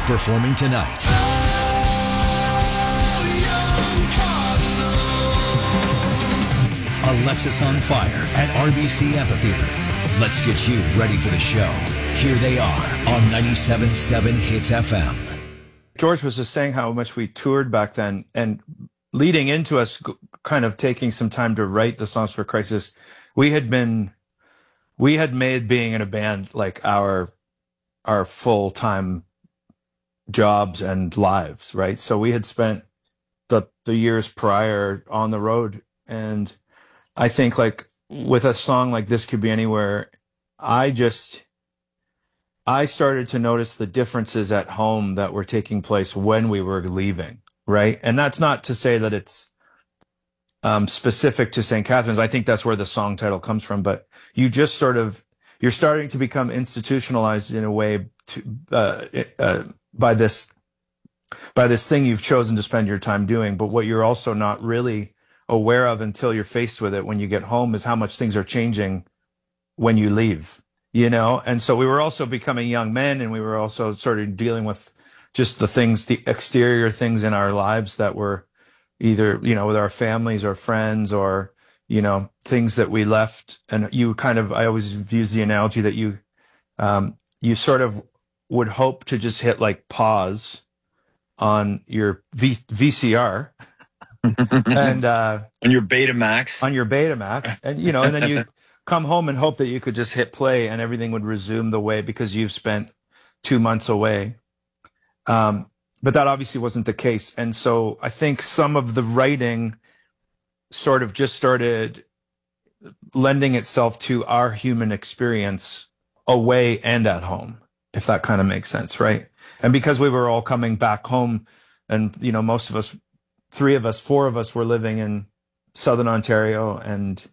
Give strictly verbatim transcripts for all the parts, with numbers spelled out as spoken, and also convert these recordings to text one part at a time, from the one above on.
performing tonight. Alexis on Fire at R B C Amphitheater. Let's get you ready for the show. Here they are on ninety-seven point seven Hits F M. George was just saying how much we toured back then, and leading into us kind of taking some time to write the songs for Crisis, we had been, we had made being in a band like our, our full-time jobs and lives, right? So we had spent the, the years prior on the road. And I think like with a song like This Could Be Anywhere, I just, I started to notice the differences at home that were taking place when we were leaving, right? And that's not to say that it's um, specific to Saint Catharines. I think that's where the song title comes from. But you just sort of, you're starting to become institutionalized in a way to, uh, uh, by this, by this thing you've chosen to spend your time doing. But what you're also not really aware of until you're faced with it when you get home is how much things are changing when you leave. You know, and so we were also becoming young men, and we were also sort of dealing with just the things, the exterior things in our lives that were either, you know, with our families or friends, or, you know, things that we left. And you kind of, I always use the analogy that you, um, you sort of would hope to just hit like pause on your v- VCR and, uh, on your Betamax, on your Betamax, and, you know, and then you come home and hope that you could just hit play and everything would resume the way, because you've spent two months away. Um, but that obviously wasn't the case. And so I think some of the writing sort of just started lending itself to our human experience away and at home, if that kind of makes sense, right? And because we were all coming back home, and, you know, most of us, three of us, four of us were living in Southern Ontario, and,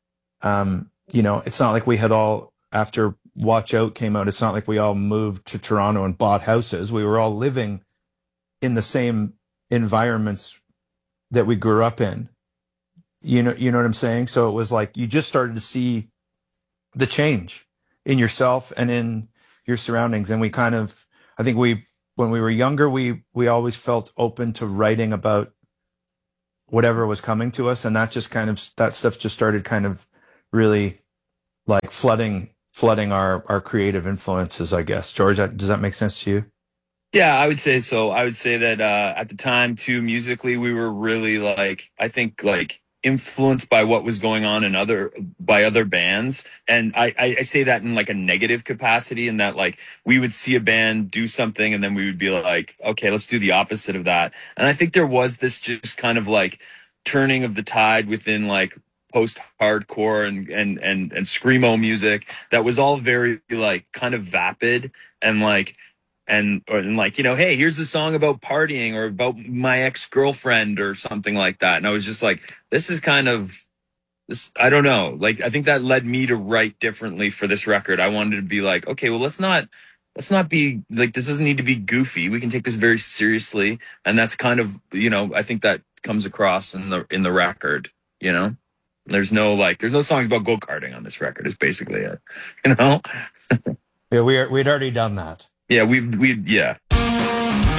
um, you know, it's not like we had all, after Watch Out came out, it's not like we all moved to Toronto and bought houses. We were all living in the same environments that we grew up in. You know, you know what I'm saying? So it was like you just started to see the change in yourself and in your surroundings. And we kind of, I think we, when we were younger, we, we always felt open to writing about whatever was coming to us. And that just kind of, that stuff just started kind of really like flooding, flooding our, our creative influences, I guess. George, does that make sense to you? Yeah, I would say so. I would say that uh, at the time, too, musically, we were really like, I think, like influenced by what was going on in other, by other bands. And I, I, I say that in like a negative capacity, in that like we would see a band do something and then we would be like, okay, let's do the opposite of that. And I think there was this just kind of like turning of the tide within like post-hardcore and, and, and, and screamo music that was all very like kind of vapid and like, and, or, and like, you know, hey, here's a song about partying or about my ex-girlfriend or something like that. And I was just like, this is kind of, this, I don't know. Like, I think that led me to write differently for this record. I wanted to be like, okay, well, let's not, let's not be like, this doesn't need to be goofy. We can take this very seriously. And that's kind of, you know, I think that comes across in the, in the record, you know? There's no like, there's no songs about go-karting on this record is basically it, you know? Yeah, we are, we'd already done that. Yeah, we've, we, yeah.